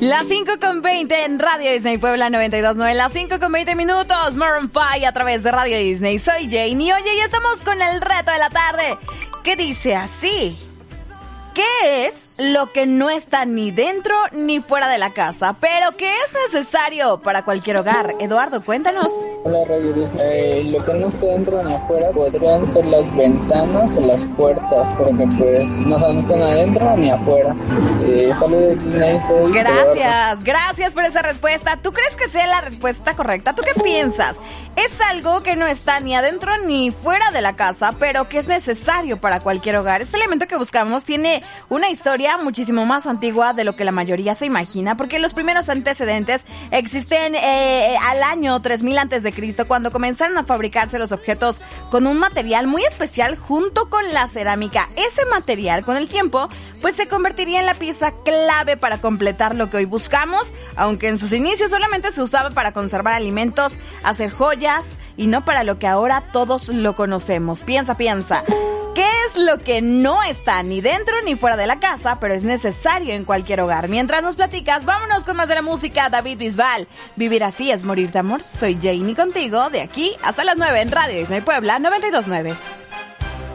Las 5:20 en Radio Disney Puebla 92.9, las 5:20 minutos, Maroon 5 a través de Radio Disney. Soy Jane y oye, ya estamos con el reto de la tarde, que dice así: ¿qué es lo que no está ni dentro ni fuera de la casa, pero que es necesario para cualquier hogar? Eduardo, cuéntanos. Hola Radio Disney, lo que no está dentro ni afuera podrían ser las ventanas o las puertas, porque pues no están adentro ni afuera. Saludos Disney, soy Gracias por esa respuesta. ¿Tú crees que sea la respuesta correcta? ¿Tú qué piensas? Es algo que no está ni adentro ni fuera de la casa, pero que es necesario para cualquier hogar. Este elemento que buscamos tiene una historia muchísimo más antigua de lo que la mayoría se imagina, porque los primeros antecedentes existen al año 3000 a.C., cuando comenzaron a fabricarse los objetos con un material muy especial junto con la cerámica. Ese material, con el tiempo, pues se convertiría en la pieza clave para completar lo que hoy buscamos, aunque en sus inicios solamente se usaba para conservar alimentos, hacer joyas y no para lo que ahora todos lo conocemos. Piensa. ¿Qué es lo que no está ni dentro ni fuera de la casa, pero es necesario en cualquier hogar? Mientras nos platicas, vámonos con más de la música. David Bisbal, Vivir así es morir de amor. Soy Jane y contigo de aquí hasta las 9 en Radio Disney Puebla 92.9.